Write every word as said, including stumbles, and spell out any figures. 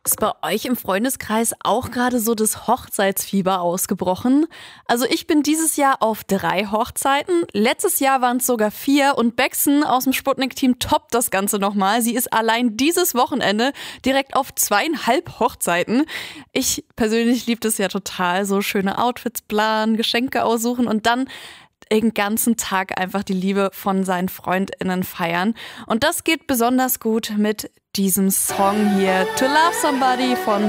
Ist bei euch im Freundeskreis auch gerade so das Hochzeitsfieber ausgebrochen? Also ich bin dieses Jahr auf drei Hochzeiten. Letztes Jahr waren es sogar vier und Bexen aus dem Sputnik-Team toppt das Ganze nochmal. Sie ist allein dieses Wochenende direkt auf zweieinhalb Hochzeiten. Ich persönlich liebe das ja total, so schöne Outfits planen, Geschenke aussuchen und dann den ganzen Tag einfach die Liebe von seinen FreundInnen feiern. Und das geht besonders gut mit diesem Song hier, To Love Somebody von